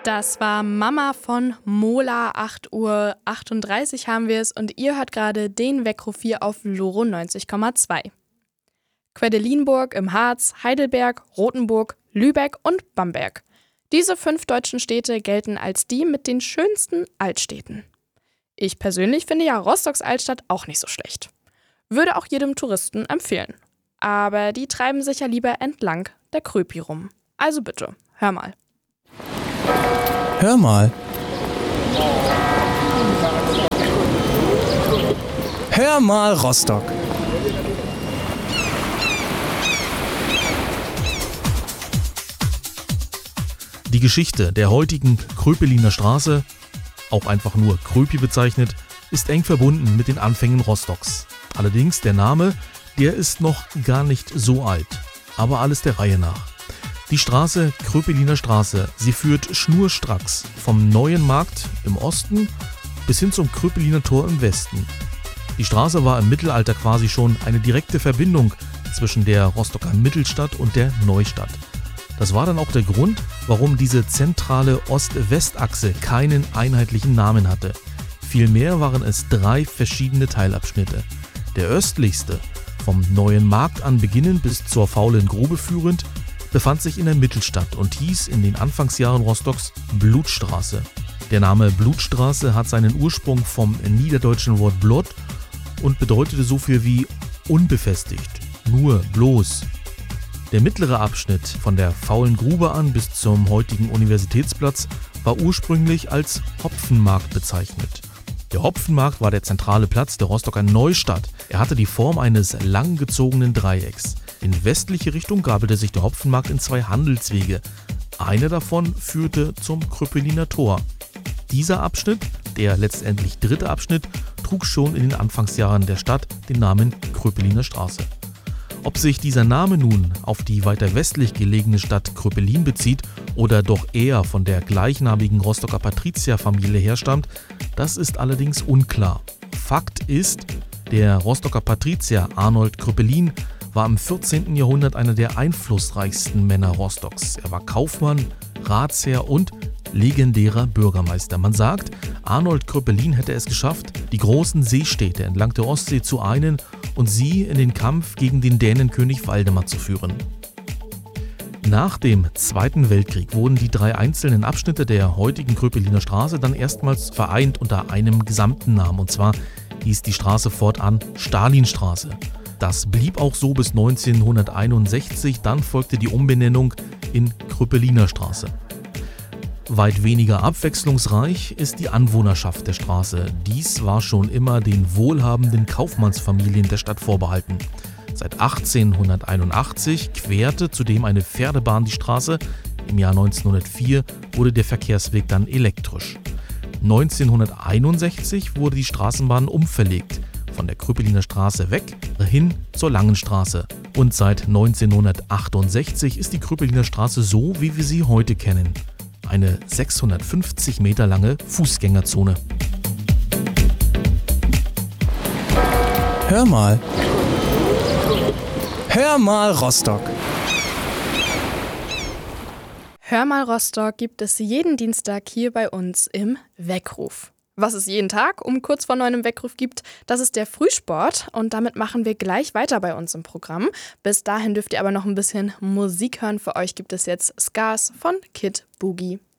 Das war Mama von Mola, 8:38 Uhr haben wir es und ihr hört gerade den Weckruf hier auf Loro 90,2. Quedlinburg im Harz, Heidelberg, Rothenburg, Lübeck und Bamberg. Diese 5 deutschen Städte gelten als die mit den schönsten Altstädten. Ich persönlich finde ja Rostocks Altstadt auch nicht so schlecht. Würde auch jedem Touristen empfehlen. Aber die treiben sich ja lieber entlang der Kröpi rum. Also bitte, hör mal. Hör mal. Hör mal, Rostock. Die Geschichte der heutigen Kröpeliner Straße, auch einfach nur Kröpi bezeichnet, ist eng verbunden mit den Anfängen Rostocks. Allerdings der Name, der ist noch gar nicht so alt. Aber alles der Reihe nach. Die Straße Kröpeliner Straße, sie führt schnurstracks vom Neuen Markt im Osten bis hin zum Kröpeliner Tor im Westen. Die Straße war im Mittelalter quasi schon eine direkte Verbindung zwischen der Rostocker Mittelstadt und der Neustadt. Das war dann auch der Grund, warum diese zentrale Ost-West-Achse keinen einheitlichen Namen hatte. Vielmehr waren es 3 verschiedene Teilabschnitte. Der östlichste, vom Neuen Markt an beginnend bis zur Faulen Grube führend, befand sich in der Mittelstadt und hieß in den Anfangsjahren Rostocks Blutstraße. Der Name Blutstraße hat seinen Ursprung vom niederdeutschen Wort Blot und bedeutete so viel wie unbefestigt, nur, bloß. Der mittlere Abschnitt von der Faulen Grube an bis zum heutigen Universitätsplatz war ursprünglich als Hopfenmarkt bezeichnet. Der Hopfenmarkt war der zentrale Platz der Rostocker Neustadt. Er hatte die Form eines langgezogenen Dreiecks. In westliche Richtung gabelte sich der Hopfenmarkt in 2 Handelswege. Einer davon führte zum Kröpeliner Tor. Dieser Abschnitt, der letztendlich 3. Abschnitt, trug schon in den Anfangsjahren der Stadt den Namen Kröpeliner Straße. Ob sich dieser Name nun auf die weiter westlich gelegene Stadt Kröpelin bezieht oder doch eher von der gleichnamigen Rostocker Patrizierfamilie herstammt, das ist allerdings unklar. Fakt ist, der Rostocker Patrizier Arnold Kröpelin war im 14. Jahrhundert einer der einflussreichsten Männer Rostocks. Er war Kaufmann, Ratsherr und legendärer Bürgermeister. Man sagt, Arnold Kröpelin hätte es geschafft, die großen Seestädte entlang der Ostsee zu einen und sie in den Kampf gegen den Dänenkönig Waldemar zu führen. Nach dem Zweiten Weltkrieg wurden die 3 einzelnen Abschnitte der heutigen Kröpeliner Straße dann erstmals vereint unter einem gesamten Namen. Und zwar hieß die Straße fortan Stalinstraße. Das blieb auch so bis 1961, dann folgte die Umbenennung in Kröpeliner Straße. Weit weniger abwechslungsreich ist die Anwohnerschaft der Straße. Dies war schon immer den wohlhabenden Kaufmannsfamilien der Stadt vorbehalten. Seit 1881 querte zudem eine Pferdebahn die Straße. Im Jahr 1904 wurde der Verkehrsweg dann elektrisch. 1961 wurde die Straßenbahn umverlegt, von der Kröpeliner Straße weg hin zur Langen Straße. Und seit 1968 ist die Kröpeliner Straße so, wie wir sie heute kennen. Eine 650 Meter lange Fußgängerzone. Hör mal. Hör mal, Rostock. Hör mal Rostock gibt es jeden Dienstag hier bei uns im Weckruf. Was es jeden Tag um kurz vor 9 im Weckruf gibt, das ist der Frühsport und damit machen wir gleich weiter bei uns im Programm. Bis dahin dürft ihr aber noch ein bisschen Musik hören. Für euch gibt es jetzt Scars von Kid Boogie.